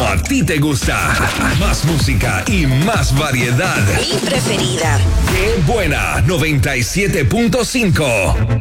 a ti te gusta. Más música y más variedad. Mi preferida. Qué buena 97.5.